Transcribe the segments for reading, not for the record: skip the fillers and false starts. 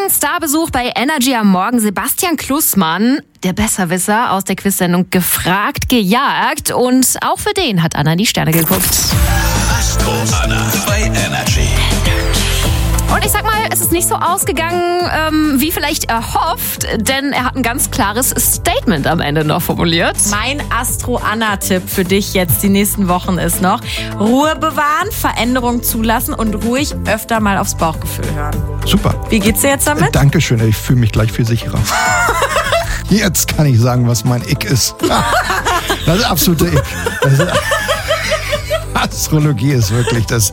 Starbesuch bei Energy am Morgen. Sebastian Klussmann, der Besserwisser aus der Quiz-Sendung Gefragt, gejagt. Und auch für den hat Anna in die Sterne geguckt. Astro Anna bei Energy. Und ich sag mal, es ist nicht so ausgegangen, wie vielleicht erhofft, denn er hat ein ganz klares Statement am Ende noch formuliert. Mein Astro-Anna-Tipp für dich jetzt die nächsten Wochen ist noch: Ruhe bewahren, Veränderung zulassen und ruhig öfter mal aufs Bauchgefühl hören. Super. Wie geht's dir jetzt damit? Dankeschön, ich fühle mich gleich viel sicherer. Jetzt kann ich sagen, was mein Ick ist. Das ist absolute Ick. Astrologie ist wirklich das...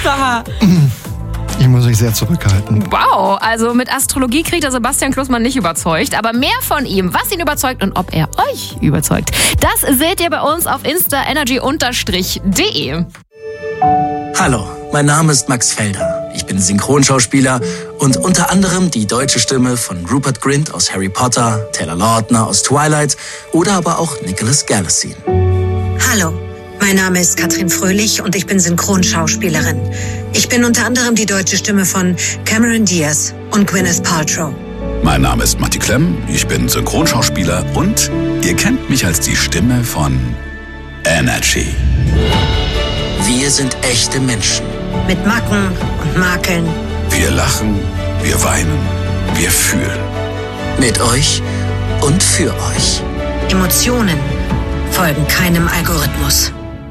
Ich muss mich sehr zurückhalten. Wow, also mit Astrologie kriegt der Sebastian Klussmann nicht überzeugt, aber mehr von ihm, was ihn überzeugt und ob er euch überzeugt, das seht ihr bei uns auf instaenergy_de. Hallo, mein Name ist Max Felder. Ich bin Synchronschauspieler und unter anderem die deutsche Stimme von Rupert Grint aus Harry Potter, Taylor Lautner aus Twilight oder aber auch Nicholas Galitzine. Hallo, mein Name ist Katrin Fröhlich und ich bin Synchronschauspielerin. Ich bin unter anderem die deutsche Stimme von Cameron Diaz und Gwyneth Paltrow. Mein Name ist Matti Klemm, ich bin Synchronschauspieler und ihr kennt mich als die Stimme von Energy. Wir sind echte Menschen. Mit Macken und Makeln. Wir lachen, wir weinen, wir fühlen. Mit euch und für euch. Emotionen folgen keinem Algorithmus.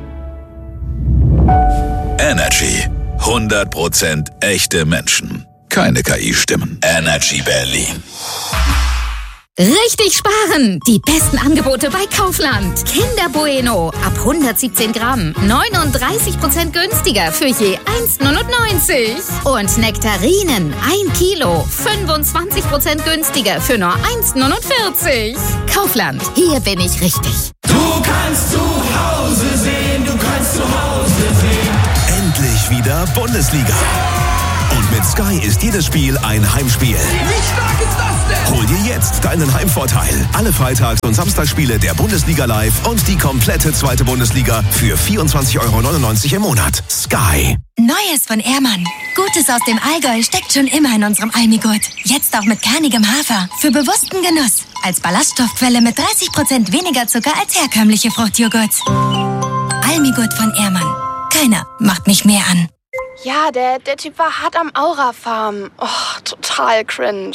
Energy. 100% echte Menschen. Keine KI-Stimmen. Energy Berlin. Richtig sparen! Die besten Angebote bei Kaufland. Kinder Bueno ab 117 Gramm. 39% günstiger für je 1,99. Und Nektarinen 1 Kilo. 25% günstiger für nur 1,49. Kaufland, hier bin ich richtig. Du kannst zu Hause sehen, du kannst zu Hause sehen. Endlich wieder Bundesliga. Und mit Sky ist jedes Spiel ein Heimspiel. Wie stark ist das denn? Hol dir jetzt deinen Heimvorteil. Alle Freitags- und Samstagsspiele der Bundesliga live und die komplette zweite Bundesliga für 24,99 € im Monat. Sky. Neues von Ehrmann. Gutes aus dem Allgäu steckt schon immer in unserem Almigurt. Jetzt auch mit kernigem Hafer. Für bewussten Genuss. Als Ballaststoffquelle mit 30% weniger Zucker als herkömmliche Fruchtjoghurts. Almigurt von Ehrmann. Keiner macht mich mehr an. Ja, der Typ war hart am Aura-Farm. Oh, total cringe.